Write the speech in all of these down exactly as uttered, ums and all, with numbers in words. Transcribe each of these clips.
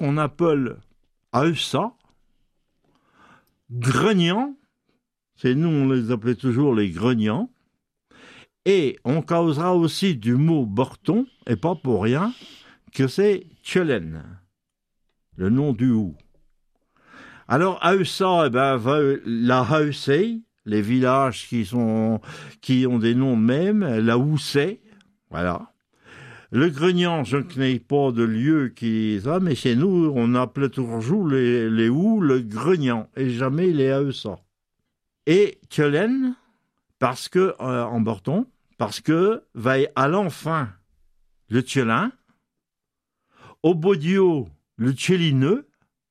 qu'on appelle Ahussa, Gregnans, c'est nous on les appelait toujours les Gregnans, et on causera aussi du mot Borton, et pas pour rien, que c'est Tchelen, le nom du hou. Alors Ahussa, eh ben, la Haussée, les villages qui, sont, qui ont des noms mêmes, la Houssée, voilà. Le Grignan, je ne connais pas de lieu qui ça, mais chez nous, on appelait toujours les, les hous le Grignan, et jamais les Ahussa. Et Tchelen, parce que, euh, en Borton, parce que, va à l'enfin, le Tchelin, au Baudio, le Tchélineux,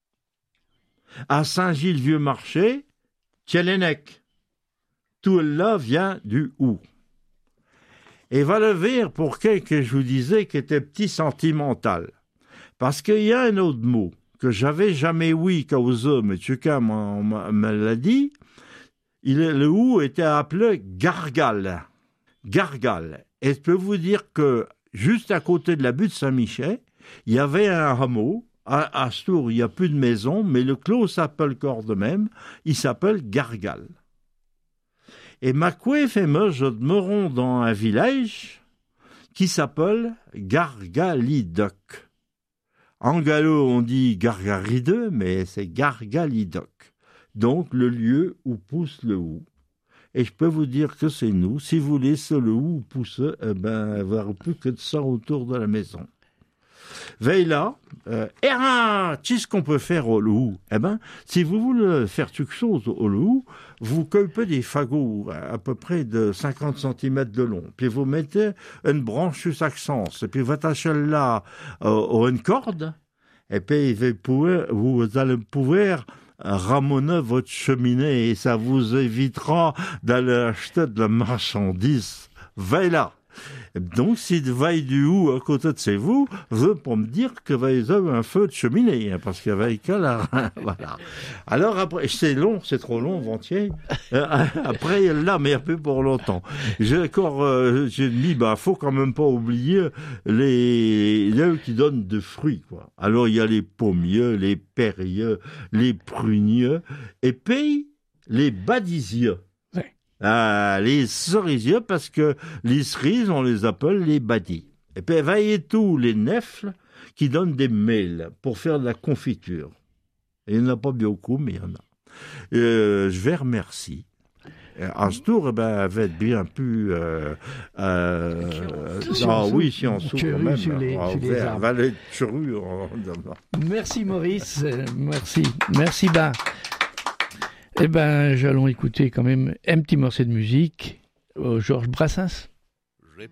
à Saint-Gilles-Vieux-Marché, Tchelenec. Tout là vient du hou. Et va le dire pour quelqu'un que je vous disais qui était petit sentimental. Parce qu'il y a un autre mot que j'avais jamais ouï qu'aux hommes, mais Tchuka me l'a dit, il, le hou était appelé Gargale. Gargale. Et je peux vous dire que juste à côté de la butte Saint-Michel, il y avait un hameau. À, à Stour, il n'y a plus de maison, mais le clos s'appelle corps de même, il s'appelle Gargale. Et Macoué fait me, je demeurons dans un village qui s'appelle Gargalidoc. En gallo, on dit Gargarideux, mais c'est Gargalidoc. Donc, le lieu où pousse le hou. Et je peux vous dire que c'est nous. Si vous laissez le hou pousser, eh ben, il n'y aura plus que de ça autour de la maison. Veille là, euh, et ah, qu'est-ce qu'on peut faire au loup? Eh ben, si vous voulez faire quelque chose au loup, vous coupez des fagots à peu près de cinquante centimètres de long, puis vous mettez une branche sur chaque sens, et puis vous attachez là euh, à une corde, et puis vous, pouvez, vous allez pouvoir ramoner votre cheminée, et ça vous évitera d'aller acheter de la marchandise. Veille là. Donc, si de vaille du hou à côté de chez vous, veut pour me dire que vous avez un feu de cheminée, hein, parce qu'il y avait qu'à la... voilà. Alors après, c'est long, c'est trop long, Ventier. Euh, après, là, mais un peu pour longtemps. J'ai encore, euh, j'ai mis, bah, faut quand même pas oublier les, les qui donnent de fruits, quoi. Alors, il y a les pommiers, les périeux, les prunieux, et puis, les badisieux. Ah, les cerisieux, parce que les cerises, on les appelle les badis. Et puis, veillez tout, les nèfles qui donnent des mêles pour faire de la confiture. Et il n'y en a pas beaucoup, mais il y en a. Euh, je vais remercier. À ce tour, eh ben, elle va être bien plus... Euh, euh, ah oui, si on s'ouvre quand même. Sur les, ah, sur les elle va être churu. Merci Maurice, merci. Merci, ben... Eh bien, j'allons écouter quand même un petit morceau de musique, euh, Georges Brassens.